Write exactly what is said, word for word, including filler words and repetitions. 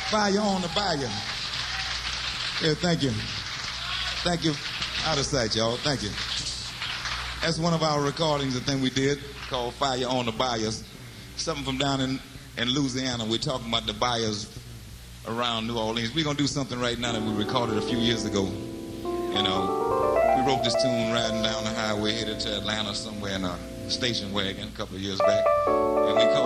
Fire on the bayou. Yeah, thank you. Thank you. Out of sight, y'all. Thank you. That's one of our recordings, the thing we did, called Fire on the Bayous. Something from down in, in Louisiana. We're talking about the bayous around New Orleans. We're going to do something right now that we recorded a few years ago. You know, we wrote this tune riding down the highway, headed to Atlanta somewhere in a station wagon a couple of years back. And we called